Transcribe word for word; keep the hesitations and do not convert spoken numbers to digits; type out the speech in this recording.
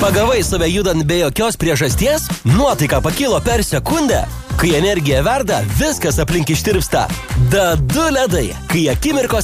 Pagavai save judant be jokios priežasties? Nuotaika pakilo per sekundę? Kai energija verda, viskas aplink ištirpsta. Da du ledai, kai akimirkos